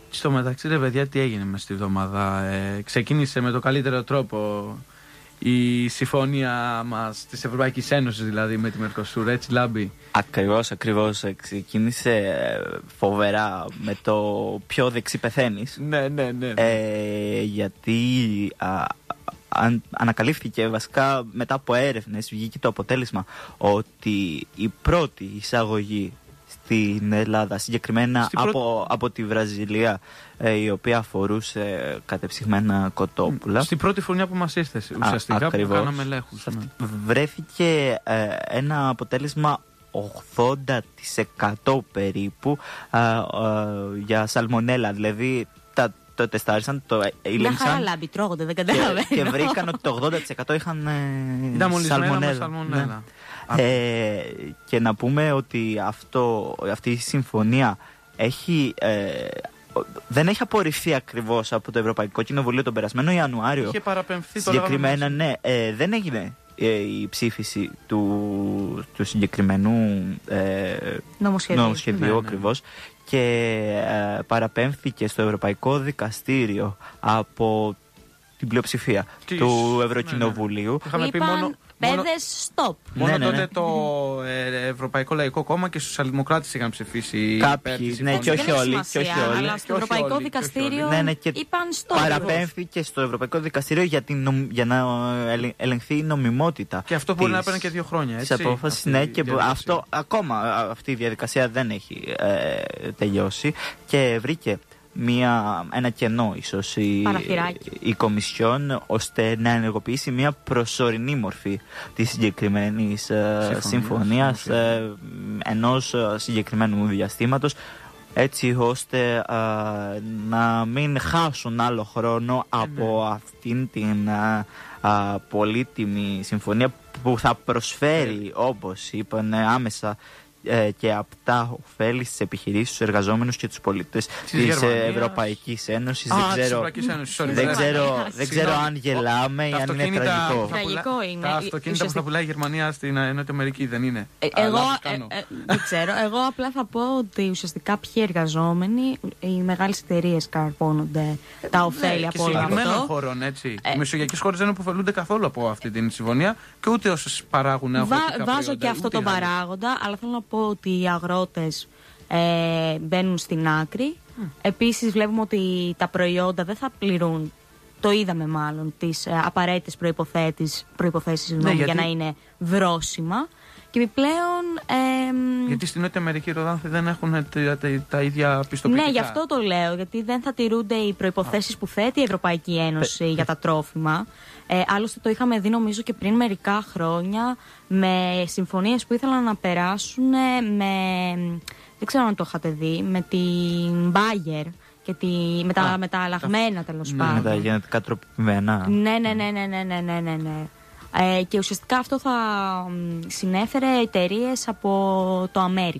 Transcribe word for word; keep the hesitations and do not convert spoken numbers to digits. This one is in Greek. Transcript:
Στο μεταξύ, ρε παιδιά, τι έγινε μες στη εβδομάδα? Ε, ξεκίνησε με το καλύτερο τρόπο η συμφωνία μας της Ευρωπαϊκής Ένωσης, δηλαδή με τη Μερκοσούρ, έτσι Λάμπη? Ακριβώς, ακριβώς. Ξεκίνησε φοβερά με το πιο δεξί πεθαίνεις. Ναι, ναι, ναι. Ε, γιατί α, αν, ανακαλύφθηκε βασικά μετά από έρευνες, βγήκε το αποτέλεσμα ότι η πρώτη εισαγωγή στην Ελλάδα, συγκεκριμένα πρώτη... από, από τη Βραζιλία, ε, η οποία αφορούσε κατεψυγμένα κοτόπουλα. Στην πρώτη χρονιά που μας ήρθε, ουσιαστικά, α, που κάναμε ελέγχους. Ναι. Βρέθηκε ε, ένα αποτέλεσμα ογδόντα τοις εκατό περίπου ε, ε, για σαλμονέλα, δηλαδή τα το τεστάρισαν, το ήλεγξαν. Μια χαρά Λάμπη, τρώγονται, δεν καταλαβαίνω. Και, και βρήκαν ότι το ογδόντα τοις εκατό είχαν ε, σαλμονέλα. σαλμονέλα. Ναι. Ε, και να πούμε ότι αυτό, αυτή η συμφωνία έχει, ε, δεν έχει απορριφθεί ακριβώς από το Ευρωπαϊκό Κοινοβουλίο τον περασμένο Ιανουάριο. Είχε παραπεμφθεί το συγκεκριμένα, ναι, ε, δεν έγινε ε, η ψήφιση του, του συγκεκριμένου ε, νομοσχεδίου, νομοσχεδίου ναι, ακριβώς. Ναι. Και ε, παραπέμφθηκε στο Ευρωπαϊκό Δικαστήριο από την πλειοψηφία Τις, του Ευρωκοινοβουλίου. Ναι, ναι. Είπαν μόνο, παιδες stop. Μόνο ναι, ναι, τότε ναι. το ε, Ευρωπαϊκό Λαϊκό Κόμμα και οι Σοσιαλδημοκράτες είχαν ψηφίσει. Κάποιοι, ναι, και όχι όλοι. Και όχι όλοι. Αλλά στο Ευρωπαϊκό όλοι, Δικαστήριο ναι, ναι, και είπαν stop. Παραπέμφθηκε στο Ευρωπαϊκό Δικαστήριο για, την, για να ελεγχθεί η νομιμότητα. Και αυτό μπορεί της, να παίρνει και δύο χρόνια. Της απόφασης, ναι, και αυτό, ακόμα αυτή η διαδικασία δεν έχει ε, τελειώσει και βρήκε Μια, ένα κενό ίσως η, η Κομισιόν ώστε να ενεργοποιήσει μια προσωρινή μορφή της συγκεκριμένης uh, συμφωνίας uh, ενός uh, συγκεκριμένου διαστήματος, έτσι ώστε uh, να μην χάσουν άλλο χρόνο mm-hmm. από αυτήν την uh, uh, πολύτιμη συμφωνία που θα προσφέρει mm-hmm. όπως είπαν άμεσα και απτά ωφέλη στις επιχειρήσεις, στους εργαζόμενους και τους πολίτες της Ευρωπαϊκής Ένωσης. Α, δεν ξέρω, Ένωσης, δεν ξέρω, δεν ξέρω αν γελάμε ή αν είναι τραγικό. Τραγικό είναι. Τα αυτοκίνητα που θα πουλάει η Γερμανία στην Νότια Αμερική δεν είναι? Εγώ δεν ξέρω. Εγώ απλά θα πω ότι ουσιαστικά ποιοι εργαζόμενοι, οι μεγάλες εταιρείες καρπώνονται τα ωφέλη από όλο αυτό. Και συγκεκριμένων χωρών, έτσι. Οι μεσογειακές χώρες δεν αποφελούνται καθόλου από αυτή την συμφωνία και ούτε όσες παράγουν αγροτικά. Βάζω και αυτό τον παράγοντα, αλλά θέλω να πω ότι οι αγρότες ε, μπαίνουν στην άκρη. Mm. Επίσης βλέπουμε ότι τα προϊόντα δεν θα πληρούν, το είδαμε μάλλον, τις ε, απαραίτητες προϋποθέσεις, προϋποθέσεις ναι, για να είναι βρώσιμα. Και επιπλέον. Ε, γιατί στην Νότια Αμερική, Ροδάνθη, δεν έχουν τα, τα, τα ίδια πιστοποιητικά. Ναι, γι' αυτό το λέω. Γιατί δεν θα τηρούνται οι προϋποθέσεις ah. που θέτει η Ευρωπαϊκή Ένωση Πε, για τα τρόφιμα. Ε, άλλωστε το είχαμε δει νομίζω και πριν μερικά χρόνια με συμφωνίες που ήθελαν να περάσουν με. Δεν ξέρω αν το είχατε δει. Με την Bayer και τη, με, τα, ah. με τα αλλαγμένα τέλος ναι, πάντων. Με τα γενετικά τροποποιημένα. Ναι, ναι, ναι, ναι, ναι, ναι, ναι, ναι. Ε, και ουσιαστικά αυτό θα συνέφερε εταιρείες από το Αμέρικα.